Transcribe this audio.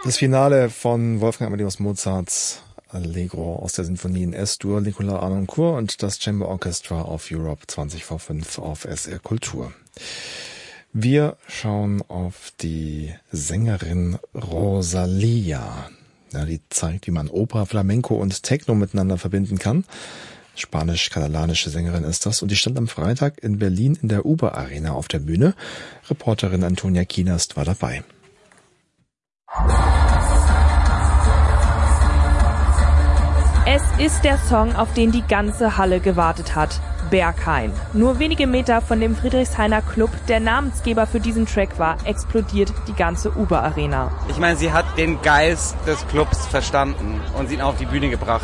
Das Finale von Wolfgang Amadeus Mozarts Allegro aus der Sinfonie in S-Dur, Nicolas Harnoncourt und das Chamber Orchestra of Europe 20 vor 5 auf SR Kultur. Wir schauen auf die Sängerin Rosalía. Ja, die zeigt, wie man Oper, Flamenco und Techno miteinander verbinden kann. Spanisch-katalanische Sängerin ist das und die stand am Freitag in Berlin in der Uber Arena auf der Bühne. Reporterin Antonia Kienast war dabei. Es ist der Song, auf den die ganze Halle gewartet hat. Berghain. Nur wenige Meter von dem Friedrichshainer Club, der Namensgeber für diesen Track war, explodiert die ganze Uber Arena. Ich meine, sie hat den Geist des Clubs verstanden und sie ihn auf die Bühne gebracht.